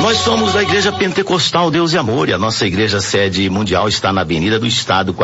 Nós somos da Igreja Pentecostal Deus e Amor, e a nossa igreja sede mundial está na Avenida do Estado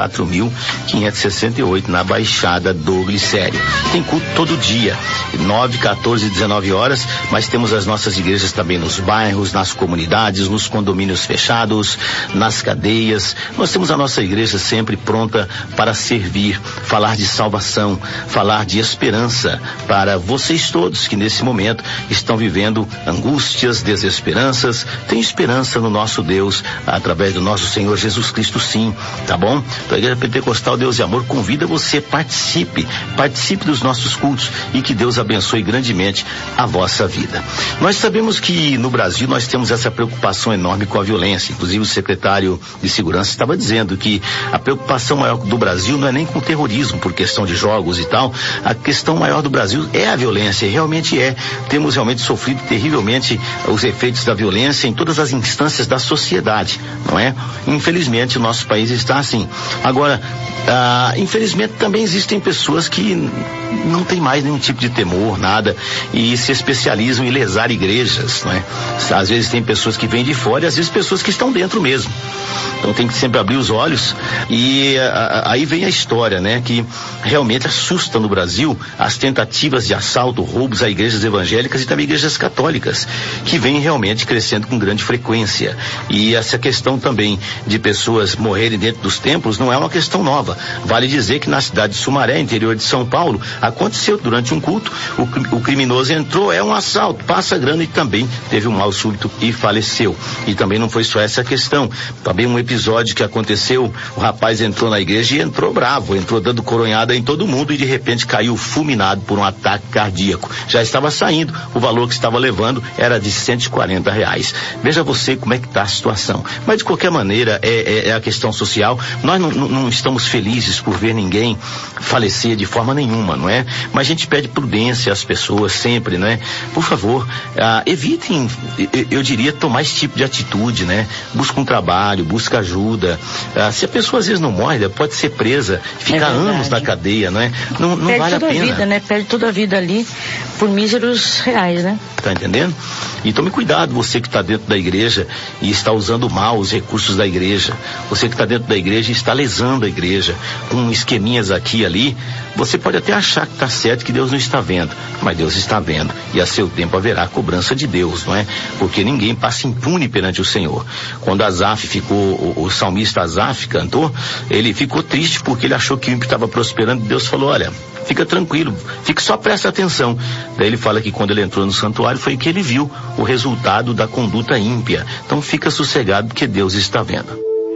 4568, na Baixada do Glicério. Tem culto todo dia, 9, 14 e 19 horas, mas temos as nossas igrejas também nos bairros, nas comunidades, nos condomínios fechados, nas cadeias. Nós temos a nossa igreja sempre pronta para servir, falar de salvação, falar de esperança para vocês todos que nesse momento estão vivendo angústias, desesperanças. Tem esperança no nosso Deus, através do nosso Senhor Jesus Cristo, sim, tá bom? Então a Igreja Pentecostal Deus e Amor convida você, participe dos nossos cultos e que Deus abençoe grandemente a vossa vida. Nós sabemos que no Brasil nós temos essa preocupação enorme com a violência, inclusive o secretário de Segurança estava dizendo que a preocupação maior do Brasil não é nem com o terrorismo, por questão de jogos e tal, a questão maior do Brasil é a violência, e realmente é. Temos realmente sofrido terrivelmente os efeitos da violência em todas as instâncias da sociedade, não é? Infelizmente o nosso país está assim. Agora, infelizmente também existem pessoas que não têm mais nenhum tipo de temor, nada, e se especializam em lesar igrejas, não é? Às vezes tem pessoas que vêm de fora e às vezes pessoas que estão dentro mesmo. Então tem que sempre abrir os olhos e aí vem a história, né? Que realmente assusta no Brasil as tentativas de assalto, roubos a igrejas evangélicas e também igrejas católicas, que vêm realmente crescendo com grande frequência. E essa questão também de pessoas morrerem dentro dos templos não é uma questão nova. Vale dizer que na cidade de Sumaré, interior de São Paulo, aconteceu durante um culto, o criminoso entrou, é um assalto, passa grana e também teve um mal súbito e faleceu. E também não foi só essa questão, também um episódio que aconteceu, o rapaz entrou na igreja e entrou bravo, entrou dando coronhada em todo mundo e de repente caiu fulminado por um ataque cardíaco. Já estava saindo, o valor que estava levando era de R$140. Veja você como é que está a situação. Mas de qualquer maneira é a questão social. Nós não estamos felizes por ver ninguém falecer de forma nenhuma, não é? Mas a gente pede prudência às pessoas sempre, não é? Por favor, evitem, eu diria, tomar esse tipo de atitude, né? Busca um trabalho, busca ajuda. Se a pessoa às vezes não morre, ela pode ser presa, ficar anos na cadeia, não é? Não vale a pena. Perde toda a vida, né? Perde toda a vida ali por míseros reais, né? Tá entendendo? E tome cuidado, você que está dentro da igreja e está usando mal os recursos da igreja, você que está dentro da igreja e está lesando a igreja com esqueminhas aqui e ali, você pode até achar que está certo, que Deus não está vendo, mas Deus está vendo, e a seu tempo haverá a cobrança de Deus, não é? Porque ninguém passa impune perante o Senhor. Quando Asaf ficou, o salmista Asaf cantou, ele ficou triste porque ele achou que o ímpio estava prosperando, e Deus falou, olha, fica tranquilo, só presta atenção. Daí ele fala que quando ele entrou no santuário foi que ele viu o resultado da conduta ímpia. Então fica sossegado porque Deus está vendo.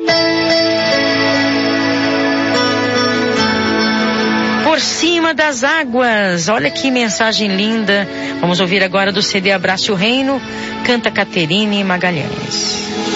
Por cima das águas, olha que mensagem linda. Vamos ouvir agora do CD Abrace o Reino, canta Caterine Magalhães.